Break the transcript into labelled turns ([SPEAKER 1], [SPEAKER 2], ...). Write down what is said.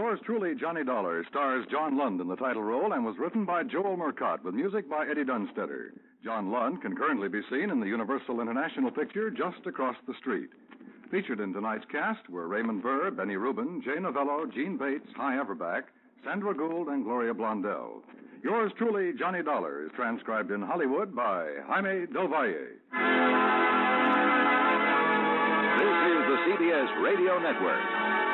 [SPEAKER 1] Yours truly, Johnny Dollar, stars John Lund in the title role and was written by Joel Murcott with music by Eddie Dunstetter. John Lund can currently be seen in the Universal International picture Just Across the Street. Featured in tonight's cast were Raymond Burr, Benny Rubin, Jay Novello, Gene Bates, Hy Everback, Sandra Gould, and Gloria Blondell. Yours truly, Johnny Dollar, is transcribed in Hollywood by Jaime Del Valle.
[SPEAKER 2] This is the CBS Radio Network.